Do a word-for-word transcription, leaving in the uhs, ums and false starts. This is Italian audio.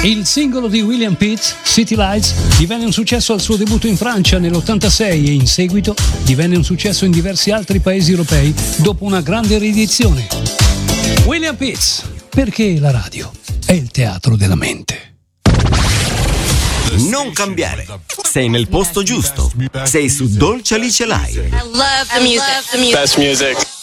Il singolo di William Pitt, City Lights, divenne un successo al suo debutto in Francia nell'ottantasei e in seguito divenne un successo in diversi altri paesi europei dopo una grande riedizione. William Pitt, perché la radio è il teatro della mente. Non cambiare, sei nel posto giusto, sei su Dolce Alice Live. I love the music. The music. Best music.